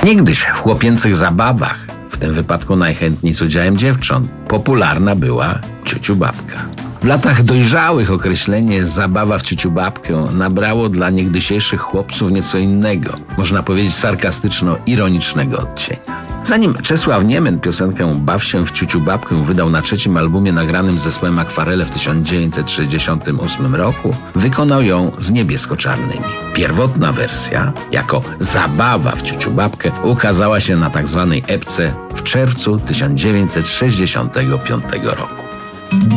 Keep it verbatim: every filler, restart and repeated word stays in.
Niegdyś w chłopięcych zabawach, w tym wypadku najchętniej z udziałem dziewcząt, popularna była ciuciu babka. W latach dojrzałych określenie zabawa w ciuciu babkę nabrało dla niegdysiejszych chłopców nieco innego, można powiedzieć sarkastyczno-ironicznego odcienia. Zanim Czesław Niemen piosenkę Baw się w ciuciu babkę wydał na trzecim albumie nagranym z zespołem Akwarele w tysiąc dziewięćset sześćdziesiątym ósmym roku, wykonał ją z niebiesko-czarnymi. Pierwotna wersja, jako Zabawa w ciuciu babkę, ukazała się na tzw. epce w czerwcu tysiąc dziewięćset sześćdziesiątego piątego roku.